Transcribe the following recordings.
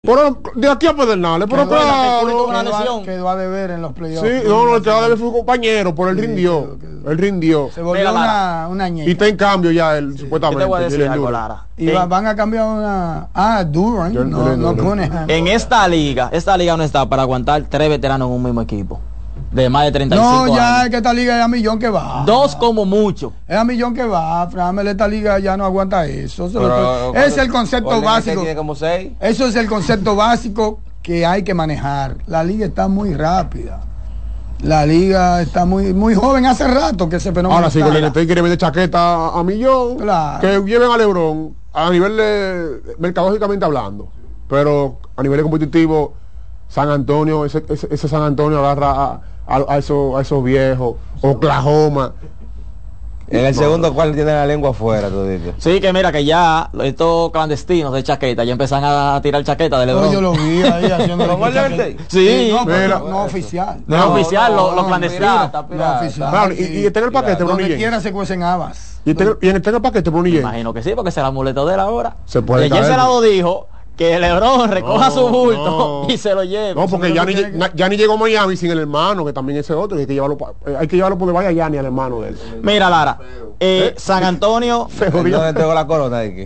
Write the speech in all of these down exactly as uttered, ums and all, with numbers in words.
Pero de aquí a Pedernales, pero Quedó, claro, quedó, una quedó, lesión. a, quedó a deber en los playoffs. sí, no, no, el que va a deber fue un compañero, pero él Sí, rindió, quedó, quedó. él rindió. Se volvió Mira, una, Lara. una ñeca. Y está en cambio ya él, Sí. supuestamente. Yo te voy a decir Jalen algo, Duren. Lara. Y va- En, van a cambiar una... Ah, Durant, Jalen no, no Duren. Cunningham. en esta liga, esta liga no está para aguantar tres veteranos en un mismo equipo. De más de treinta y cinco No, ya años. es que esta liga es a millón que va. Dos como mucho. Es a millón que va, Framel, esta liga ya no aguanta eso. Se lo Pero, estoy- es el concepto Golden State básico. tiene como seis. Eso es el concepto básico que hay que manejar. La liga está muy rápida. La liga está muy muy joven hace rato que ese fenómeno. Ahora sí, está. Golden State quiere vender chaqueta a, a millón, Claro. que lleven a LeBron a nivel de, mercadológicamente hablando, pero a nivel de competitivo, San Antonio, ese, ese, ese San Antonio agarra a, a, a esos, a esos viejos, Oklahoma. En el segundo cuarto tiene la lengua afuera, tú dices. Sí, que mira que ya estos clandestinos de chaqueta ya empiezan a tirar chaqueta de LeBron. Oh, yo lo vi ahí haciendo ¿Cómo la Golden State? Sí, no, pero mira. no, no oficial. No es oficial, lo- lo no, clandestino. pirata, No pirata. oficial. Claro, y, y está en el paquete, Bronny Donde James. quiera se cuecen habas. Y está en el- y en el, está en el paquete, Bronny Me James. imagino que sí, porque será amuleto de él ahora. Se puede Y ayer caer. Senado dijo que LeBron recoja No, su bulto no. y se lo lleve. No, porque Eso ya es ni, lo que tiene na- ya ni llegó a Miami sin el hermano, que también ese otro, y hay que llevarlo, pa- eh, hay que llevarlo por donde vaya ya ni al hermano de él. Mira, Lara, eh, San Antonio, ¿Dónde entregó la corona, Iki?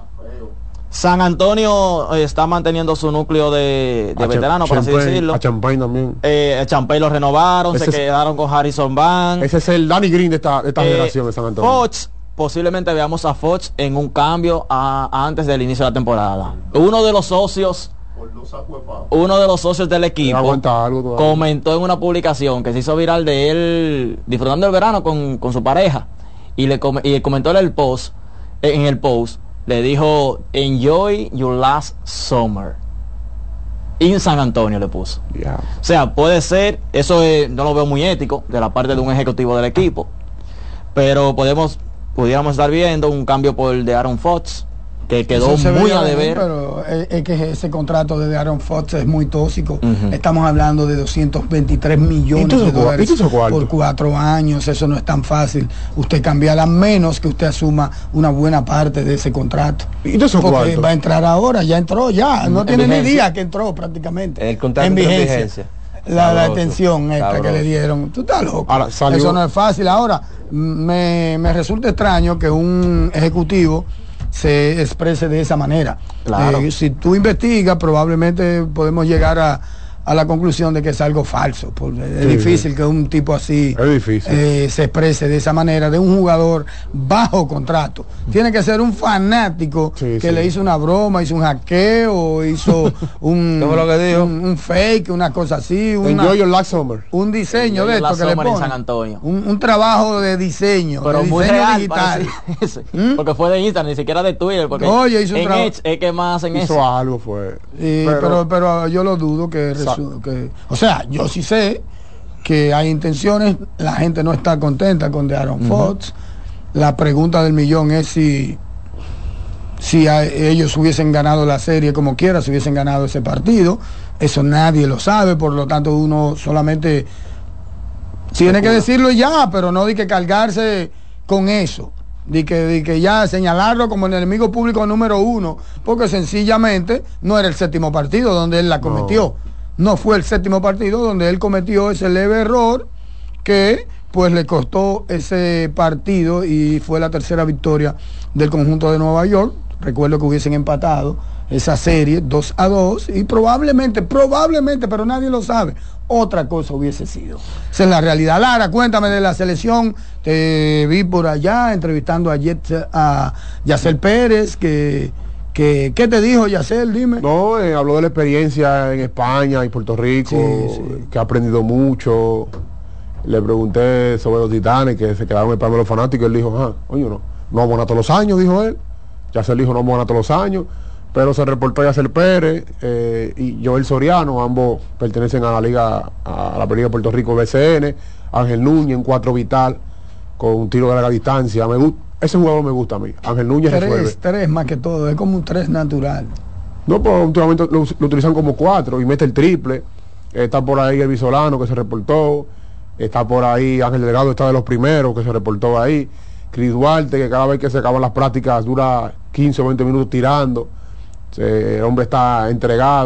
San Antonio eh, está manteniendo su núcleo de, de A Cha- veteranos, por así Champagne, decirlo. A Champagne también. Eh, Champagne lo renovaron, Ese se es- quedaron con Harrison Barnes. Ese es el Danny Green de esta, de esta Eh, generación de San Antonio. Fox, posiblemente veamos a Fox en un cambio a- a antes del inicio de la temporada. Uno de los socios, uno de los socios del equipo Aguanta algo todavía. comentó en una publicación que se hizo viral de él disfrutando del verano con, con su pareja y le com- y comentó en el post, en el post le dijo enjoy your last summer in San Antonio, le puso. Ya. O sea, puede ser, eso es- no lo veo muy ético de la parte de un ejecutivo del equipo, pero podemos pudiéramos estar viendo un cambio por el de Aaron Fox, que quedó Eso se muy veía a venir, deber. pero es, es que ese contrato de Aaron Fox es muy tóxico. Ujú. Estamos hablando de doscientos veintitrés millones ¿Y tú de eso cua- dólares y tú eso cuánto? por cuatro años. Eso no es tan fácil. Usted cambiará, a menos que usted asuma una buena parte de ese contrato. ¿Y tú eso Porque cuánto? va a entrar ahora, ya entró, ya. No En tiene ni vigencia. día que entró prácticamente. El contrato en entró en vigencia. vigencia. La, la Sabroso, extensión esta que sabroso. le dieron. Tú estás loco. Ahora, salió- Eso no es fácil. Ahora, me, me resulta extraño que un ejecutivo se exprese de esa manera. Claro. Eh, si tú investigas, probablemente podemos llegar a, a la conclusión de que es algo falso. Porque es Sí, difícil sí. que un tipo así Es difícil. eh, se exprese de esa manera de un jugador bajo contrato. Tiene que ser un fanático Sí, que sí. le hizo una broma, hizo un hackeo, hizo un, ¿Qué fue lo que dijo? un, un fake, una cosa así, una- Enjoy your last summer. un diseño de La esto que le Summer en ponen. San Antonio. Un, un trabajo de diseño, Pero de muy diseño real, digital. parece. ¿Mm? Porque fue de Instagram, ni siquiera de Twitter, porque Oye, hizo un en trabajo- Edge es que más hacen Hizo eso. algo, fue. Sí, pero, pero, yo lo dudo que, Sa- resu- que o sea, yo sí sé que hay intenciones, la gente no está contenta con de Aaron Fox. La pregunta del millón es si si a- ellos hubiesen ganado la serie como quiera, si hubiesen ganado ese partido. Eso nadie lo sabe, por lo tanto uno solamente tiene que decirlo ya, pero no de que cargarse con eso. De que, de que ya señalarlo como el enemigo público número uno, porque sencillamente no era el séptimo partido donde él la cometió. No, fue el séptimo partido donde él cometió ese leve error que pues le costó ese partido y fue la tercera victoria del conjunto de Nueva York. Recuerdo que hubiesen empatado esa serie dos a dos y probablemente, probablemente, pero nadie lo sabe, otra cosa hubiese sido. Esa es la realidad. Lara, cuéntame de la selección. Te vi por allá entrevistando a, Jet, a Yacel Pérez. Que, que, ¿Qué te dijo Yacel? Dime. No, eh, habló de la experiencia en España y Puerto Rico, Sí, sí. que ha aprendido mucho. Le pregunté sobre los Titanes, que se quedaron esperando los fanáticos, y él dijo, ah, oye, no, no vamos a ganar todos los años, dijo él. Ya se dijo, no vamos a ganar todos los años, pero se reportó Yacel Pérez eh, y Joel Soriano, ambos pertenecen a la liga, a la Liga de Puerto Rico B C N. Ángel Núñez en cuatro vital, con un tiro de larga distancia. Me gusta, ese jugador me gusta a mí. Ángel Núñez resuelve. Tres, tres más que todo, es como un tres natural. No, pero últimamente lo, lo utilizan como cuatro y mete el triple. Está por ahí el Visolano que se reportó. Está por ahí Ángel Delgado, está de los primeros que se reportó ahí. Chris Duarte, que cada vez que se acaban las prácticas dura quince o veinte minutos tirando. El hombre está entregado.